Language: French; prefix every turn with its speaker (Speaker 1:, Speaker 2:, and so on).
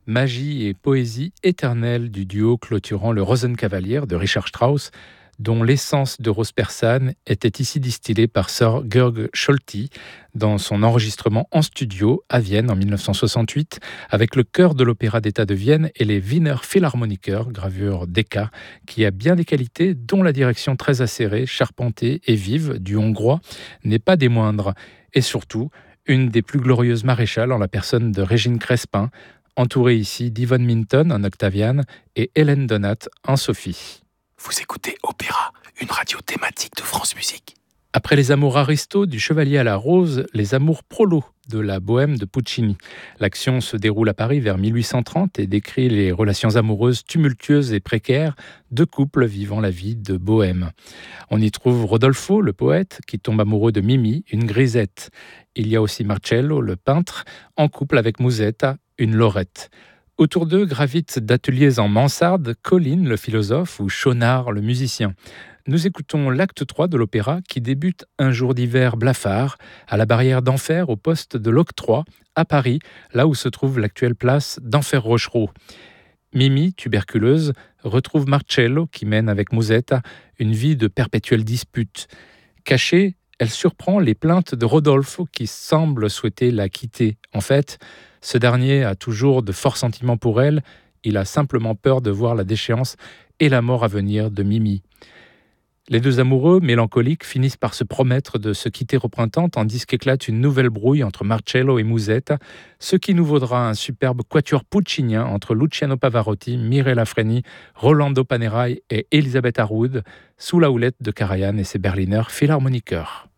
Speaker 1: magie et poésie éternelle du duo clôturant le Rosenkavalier de Richard Strauss, dont l'essence de rose persane était ici distillée par Sir Georg Scholti dans son enregistrement en studio à Vienne en 1968 avec le chœur de l'Opéra d'État de Vienne et les Wiener Philharmoniker, gravure Decca, qui a bien des qualités dont la direction très acérée, charpentée et vive du hongrois n'est pas des moindres. Et surtout, une des plus glorieuses maréchales en la personne de Régine Crespin, entourée ici d'Yvonne Minton en Octaviane et Hélène Donat en Sophie.
Speaker 2: Vous écoutez Opéra, une radio thématique de France Musique.
Speaker 1: Après les amours aristos du Chevalier à la Rose, les amours prolos de la Bohème de Puccini. L'action se déroule à Paris vers 1830 et décrit les relations amoureuses tumultueuses et précaires de couples vivant la vie de Bohème. On y trouve Rodolfo, le poète, qui tombe amoureux de Mimi, une grisette. Il y a aussi Marcello, le peintre, en couple avec Musetta, une lorette. Autour d'eux gravitent d'ateliers en mansarde Colline, le philosophe, ou Schaunard, le musicien. Nous écoutons l'acte 3 de l'opéra qui débute un jour d'hiver blafard à la barrière d'Enfer au poste de l'Octroi à Paris, là où se trouve l'actuelle place d'Enfer-Rochereau. Mimi, tuberculeuse, retrouve Marcello qui mène avec Musetta une vie de perpétuelle dispute. Cachée, elle surprend les plaintes de Rodolfo qui semble souhaiter la quitter. En fait, ce dernier a toujours de forts sentiments pour elle, il a simplement peur de voir la déchéance et la mort à venir de Mimi. Les deux amoureux, mélancoliques, finissent par se promettre de se quitter au printemps tandis qu'éclate une nouvelle brouille entre Marcello et Musetta, ce qui nous vaudra un superbe quatuor puccinien entre Luciano Pavarotti, Mirella Freni, Rolando Panerai et Elisabeth Harwood, sous la houlette de Karajan et ses Berliner Philharmoniker.